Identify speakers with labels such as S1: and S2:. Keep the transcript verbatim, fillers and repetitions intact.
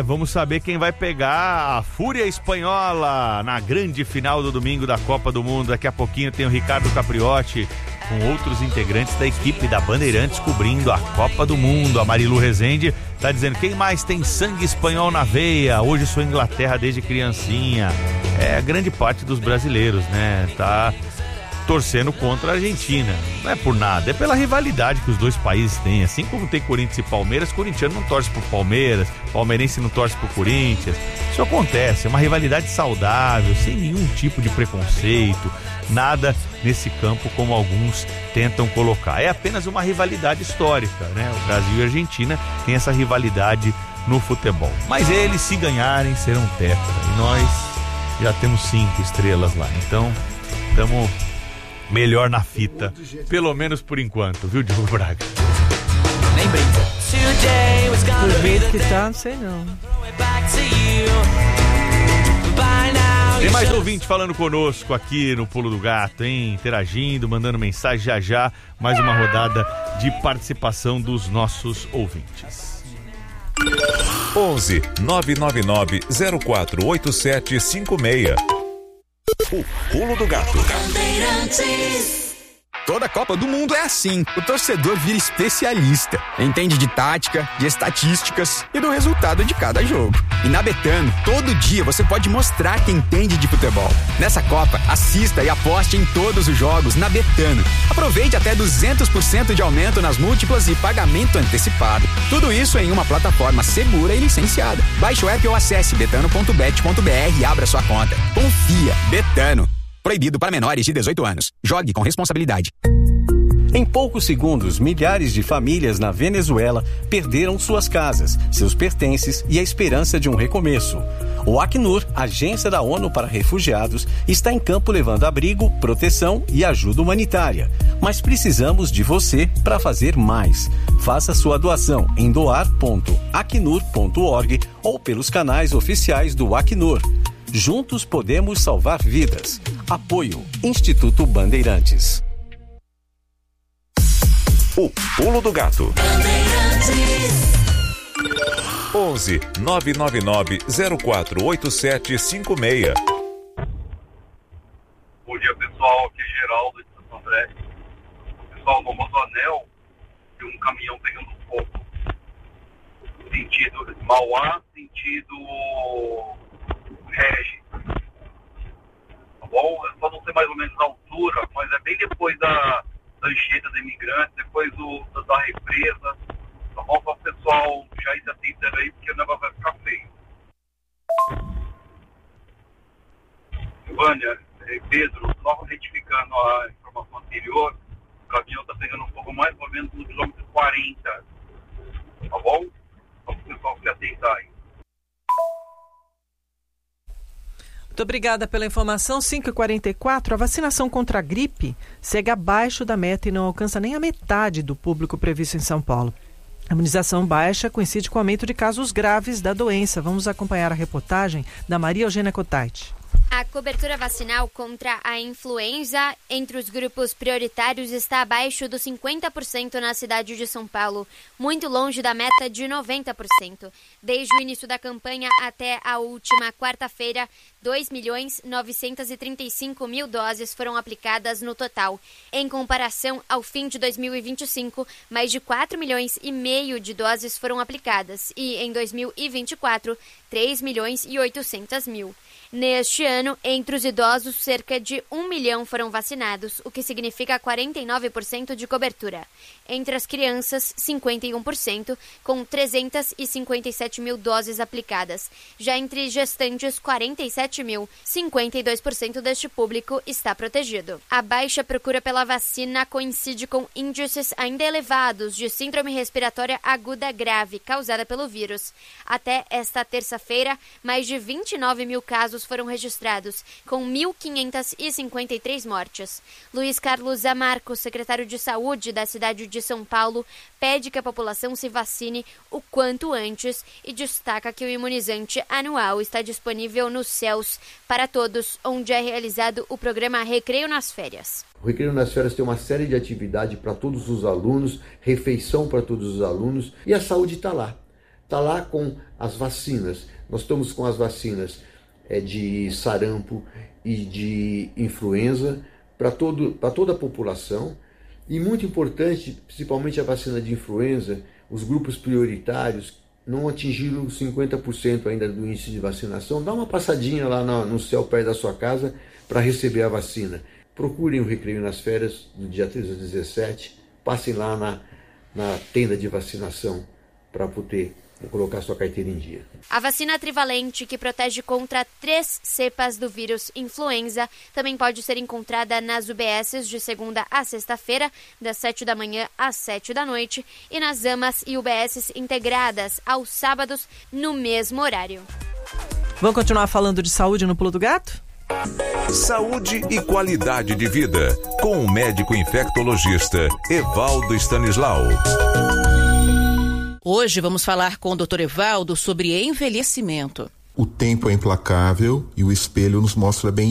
S1: É, vamos saber quem vai pegar a Fúria Espanhola na grande final do domingo da Copa do Mundo. Daqui a pouquinho tem o Ricardo Capriotti com outros integrantes da equipe da Bandeirantes cobrindo a Copa do Mundo. A Marilu Rezende tá dizendo, quem mais tem sangue espanhol na veia? Hoje sou Inglaterra desde criancinha. É, a grande parte dos brasileiros, né? Tá torcendo contra a Argentina. Não é por nada, é pela rivalidade que os dois países têm. Assim como tem Corinthians e Palmeiras, corintiano não torce pro Palmeiras, palmeirense não torce pro Corinthians. Isso acontece, é uma rivalidade saudável, sem nenhum tipo de preconceito, nada nesse campo como alguns tentam colocar. É apenas uma rivalidade histórica, né? O Brasil e a Argentina têm essa rivalidade no futebol. Mas eles, se ganharem, serão tetra. E nós já temos cinco estrelas lá. Então, estamos melhor na fita, pelo menos por enquanto, viu, Diogo Braga?
S2: Nem brinca.
S3: Do jeito que tá, não sei não.
S1: Tem mais ouvinte falando conosco aqui no Pulo do Gato, hein? Interagindo, mandando mensagem já já. Mais uma rodada de participação dos nossos ouvintes.
S4: onze nove nove nove zero quatro oito sete cinco seis. O Pulo do Gato.
S5: Toda Copa do Mundo é assim. O torcedor vira especialista. Entende de tática, de estatísticas e do resultado de cada jogo. E na Betano, todo dia você pode mostrar que entende de futebol. Nessa Copa, assista e aposte em todos os jogos na Betano. Aproveite até duzentos por cento de aumento nas múltiplas e pagamento antecipado. Tudo isso em uma plataforma segura e licenciada. Baixe o app ou acesse betano ponto bet ponto b r e abra sua conta. Confia. Betano. Proibido para menores de dezoito anos. Jogue com responsabilidade.
S6: Em poucos segundos, milhares de famílias na Venezuela perderam suas casas, seus pertences e a esperança de um recomeço. O Acnur, agência da ONU para refugiados, está em campo levando abrigo, proteção e ajuda humanitária. Mas precisamos de você para fazer mais. Faça sua doação em doar ponto acnur ponto org ou pelos canais oficiais do Acnur. Juntos podemos salvar vidas. Apoio Instituto Bandeirantes.
S4: O Pulo do Gato. onze nove nove nove zero quatro oito sete cinco seis.
S7: Bom dia, pessoal. Aqui é Geraldo de Santo André. Pessoal, no Rodoanel tem um caminhão pegando fogo. Sentido Mauá, sentido Regi. Tá bom? É só não ser mais ou menos a altura, mas é bem depois da, da enchente dos imigrantes, depois do, da, da represa. Tá bom? Só o pessoal já ir se atentando aí, porque o negócio vai ficar feio. Vânia, Pedro, só retificando a informação anterior, o caminhão está pegando fogo mais ou menos no quilômetro quarenta. Tá bom? Só para o pessoal se atentar aí.
S3: Muito obrigada pela informação. cinco e quarenta e quatro, a vacinação contra a gripe segue abaixo da meta e não alcança nem a metade do público previsto em São Paulo. A imunização baixa coincide com o aumento de casos graves da doença. Vamos acompanhar a reportagem da Maria Eugênia Cottait.
S8: A cobertura vacinal contra a influenza entre os grupos prioritários está abaixo dos cinquenta por cento na cidade de São Paulo, muito longe da meta de noventa por cento. Desde o início da campanha até a última quarta-feira, dois milhões novecentos e trinta e cinco mil doses foram aplicadas no total. Em comparação ao fim de dois mil e vinte e cinco, mais de quatro milhões e meio de doses foram aplicadas e, em dois mil e vinte e quatro, três milhões e oitocentos mil. Neste ano, entre os idosos, cerca de um milhão foram vacinados, o que significa quarenta e nove por cento de cobertura. Entre as crianças, cinquenta e um por cento, com trezentos e cinquenta e sete mil doses aplicadas. Já entre gestantes, quarenta e sete mil, cinquenta e dois por cento deste público está protegido. A baixa procura pela vacina coincide com índices ainda elevados de síndrome respiratória aguda grave causada pelo vírus. Até esta terça-feira, mais de vinte e nove mil casos foram registrados, com mil quinhentas e cinquenta e três mortes. Luiz Carlos Amarco, secretário de Saúde da cidade de São Paulo, pede que a população se vacine o quanto antes e destaca que o imunizante anual está disponível nos C E Ls para todos, onde é realizado o programa Recreio nas Férias.
S9: O Recreio nas Férias tem uma série de atividades para todos os alunos, refeição para todos os alunos e a saúde está lá. está lá com as vacinas. Nós estamos com as vacinas é, de sarampo e de influenza para todo, para toda a população. E muito importante, principalmente a vacina de influenza, os grupos prioritários não atingiram cinquenta por cento ainda do índice de vacinação. Dá uma passadinha lá no, no céu perto da sua casa para receber a vacina. Procurem o Recreio nas Férias, do dia treze a dezessete. Passem lá na, na tenda de vacinação para poder colocar sua carteira em dia.
S8: A vacina trivalente, que protege contra três cepas do vírus influenza, também pode ser encontrada nas U B Ss de segunda a sexta-feira, das sete da manhã às sete da noite, e nas A M As e U B Ss integradas aos sábados, no mesmo horário.
S3: Vamos continuar falando de saúde no Pulo do Gato?
S4: Saúde e qualidade de vida, com o médico infectologista Evaldo Stanislau.
S10: Hoje vamos falar com o doutor Evaldo sobre envelhecimento.
S11: O tempo é implacável e o espelho nos mostra bem